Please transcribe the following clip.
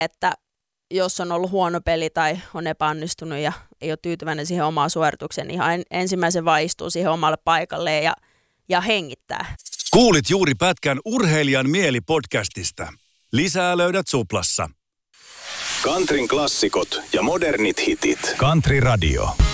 että jos on ollut huono peli tai on epäonnistunut ja ei ole tyytyväinen siihen omaan suoritukseen, niin ihan ensimmäisen vaan istuu siihen omalle paikalleen ja hengittää. Kuulit juuri pätkän Urheilijan mieli-podcastista. Lisää löydät Suplassa. Countryn klassikot ja modernit hitit. Country Radio.